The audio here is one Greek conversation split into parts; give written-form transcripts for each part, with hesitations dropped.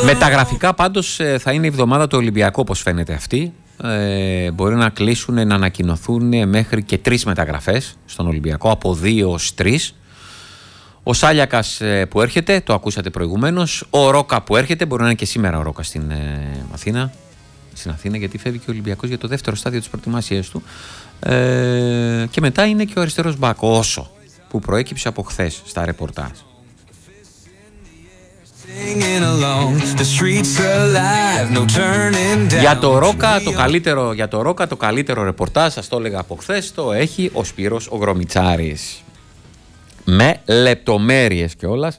Μεταγραφικά πάντως θα είναι η εβδομάδα του Ολυμπιακού, όπως φαίνεται αυτή. Μπορεί να κλείσουν, να ανακοινωθούν μέχρι και 3 μεταγραφές στον Ολυμπιακό, από 2 ως 3. Ο Σάλιακας που έρχεται, το ακούσατε προηγουμένως. Ο Ρόκα που έρχεται, μπορεί να είναι και σήμερα ο Ρόκα στην Αθήνα. Στην Αθήνα, γιατί φεύγει και ο Ολυμπιακός για το δεύτερο στάδιο της προετοιμασίας του. Και μετά είναι και ο αριστερός μπακ, ο Όσο, που προέκυψε από χθες στα ρεπορτάζ. Για το Ρόκα το καλύτερο ρεπορτάζ, σας το έλεγα από χθες, το έχει ο Σπύρος ο Γρομιτσάρης. Με λεπτομέρειες κιόλας.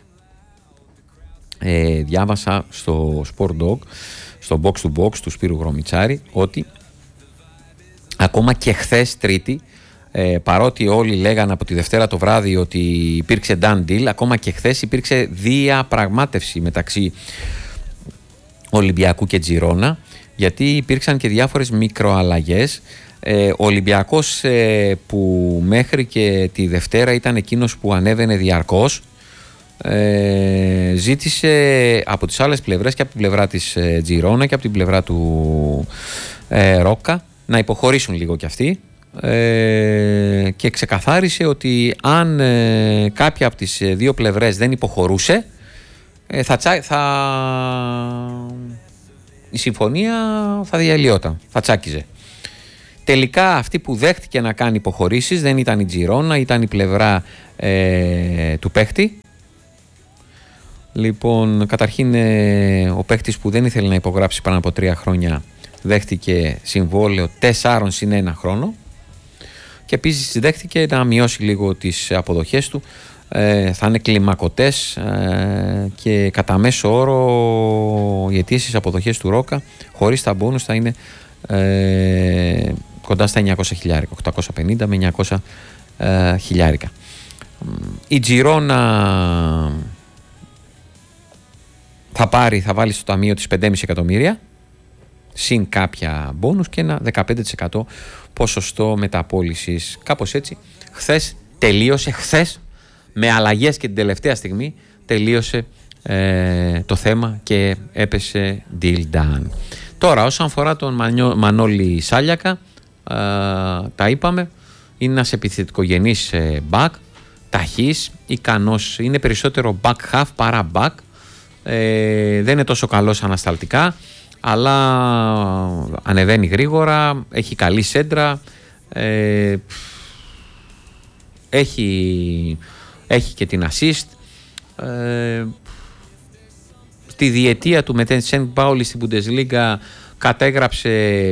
Διάβασα στο Sport Dog, στο Box to Box του Σπύρου Γρομιτσάρη, ότι ακόμα και χθες Τρίτη, παρότι όλοι λέγανε από τη Δευτέρα το βράδυ ότι υπήρξε done deal, ακόμα και χθες υπήρξε διαπραγμάτευση μεταξύ Ολυμπιακού και Τζιρόνα, γιατί υπήρξαν και διάφορες μικροαλλαγές. Ο Ολυμπιακός που μέχρι και τη Δευτέρα ήταν εκείνος που ανέβαινε διαρκώς, ζήτησε από τις άλλες πλευρές, και από την πλευρά της Τζιρόνα και από την πλευρά του Ρόκα, να υποχωρήσουν λίγο κι αυτοί, και ξεκαθάρισε ότι αν κάποια από τις δύο πλευρές δεν υποχωρούσε, η συμφωνία θα διαλυόταν, θα τσάκιζε. Τελικά αυτή που δέχτηκε να κάνει υποχωρήσεις δεν ήταν η Τζιρόνα, ήταν η πλευρά του παίχτη. Λοιπόν, καταρχήν ο παίχτης που δεν ήθελε να υπογράψει πάνω από 3 χρόνια δέχτηκε συμβόλαιο 4 συν 1 χρόνο, και επίσης δέχτηκε να μειώσει λίγο τις αποδοχές του. Θα είναι κλιμακωτές και κατά μέσο όρο οι αιτήσεις αποδοχές του Ρόκα χωρίς τα μπόνους θα είναι κοντά στα 900 χιλιάρικα, 850 με 900 χιλιάρικα. Η Τζιρόνα θα βάλει στο ταμείο της 5,5 εκατομμύρια συν κάποια μπόνους και ένα 15% ποσοστό μεταπώλησης. Κάπως έτσι τελείωσε χθες με αλλαγές, και την τελευταία στιγμή τελείωσε το θέμα και έπεσε deal done. Τώρα, όσον αφορά τον Μανώλη Σάλιακα, τα είπαμε, είναι ένας επιθετικογενής back, ταχύς, ικανός, είναι περισσότερο back half παρά back, δεν είναι τόσο καλός ανασταλτικά, αλλά ανεβαίνει γρήγορα, έχει καλή σέντρα, έχει και την assist. Στη διετία του με την Σεντ Πάουλη στην Bundesliga κατέγραψε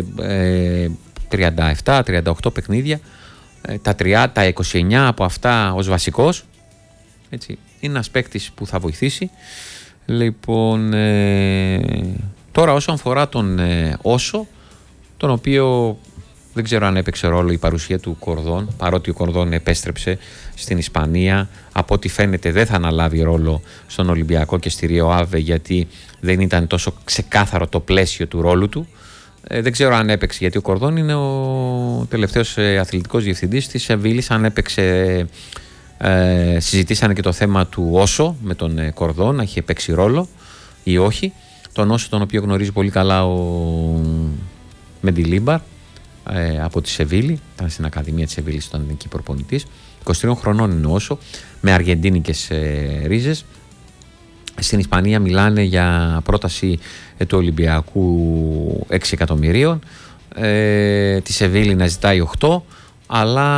37-38 παιχνίδια, τα 29 από αυτά ως βασικός. Έτσι, είναι ένας παίκτης που θα βοηθήσει. Λοιπόν, τώρα όσον αφορά τον Όσο, τον οποίο δεν ξέρω αν έπαιξε ρόλο η παρουσία του Κορδόν, παρότι ο Κορδόν επέστρεψε στην Ισπανία, από ό,τι φαίνεται δεν θα αναλάβει ρόλο στον Ολυμπιακό και στη Ριο Άβε, γιατί δεν ήταν τόσο ξεκάθαρο το πλαίσιο του ρόλου του. Δεν ξέρω αν έπαιξε, γιατί ο Κορδόν είναι ο τελευταίος αθλητικός διευθυντής της Σεβίλης. Αν έπαιξε, συζητήσανε και το θέμα του Όσο με τον Κορδόν, να είχε παίξει ρόλο ή όχι. Τον Όσο, τον οποίο γνωρίζει πολύ καλά ο Μεντιλίμπαρ από τη Σεβίλη, ήταν στην Ακαδημία της Σεβίλης, ήταν εκεί προπονητής. 23 χρονών είναι ο Όσο, με αργεντίνικες ρίζες. Στην Ισπανία μιλάνε για πρόταση του Ολυμπιακού 6 εκατομμυρίων, τη Σεβίλη να ζητάει 8, αλλά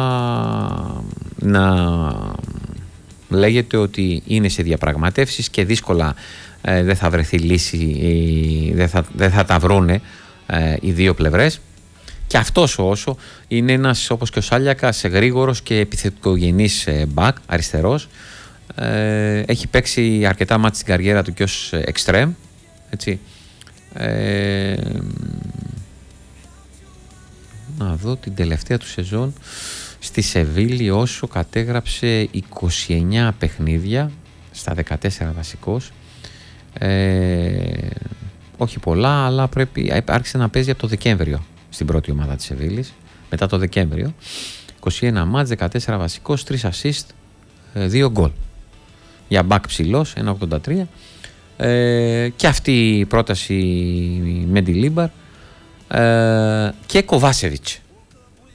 να λέγεται ότι είναι σε διαπραγματεύσεις και δύσκολα δεν θα βρεθεί λύση, δεν θα τα βρούνε οι δύο πλευρές. Και αυτός ο Όσο είναι ένας, όπως και ο Σάλιακας, γρήγορος και επιθετικογενής μπακ, αριστερός. Έχει παίξει αρκετά μάτς στην καριέρα του και ως εξτρέμ, έτσι. Να δω την τελευταία του σεζόν στη Σεβίλη. Όσο κατέγραψε 29 παιχνίδια στα 14 βασικός, όχι πολλά, αλλά άρχισε να παίζει από το Δεκέμβριο στην πρώτη ομάδα της Σεβίλης. Μετά το Δεκέμβριο 21 μάτς, 14 βασικός, 3 assist, 2 γκολ. Για μπακ ψηλός, 1,83. Και αυτή η πρόταση Μεντιλίμπαρ και Κοβάσεβιτς.